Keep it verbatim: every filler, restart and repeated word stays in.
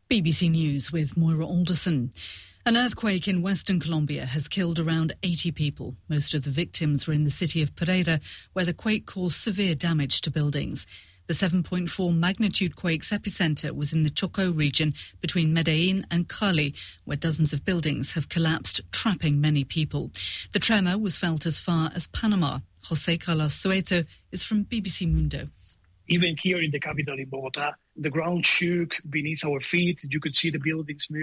B B C News with Moira Alderson. An earthquake in western Colombia has killed around eighty people. Most of the victims were in the city of Pereira, where the quake caused severe damage to buildings. The seven point four magnitude quake's epicenter was in the Chocó region between Medellín and Cali, where dozens of buildings have collapsed, trapping many people. The tremor was felt as far as Panama. José Carlos Soeto is from B B C Mundo. Even here in the capital in Bogotá, the ground shook beneath our feet. You could see the buildings move.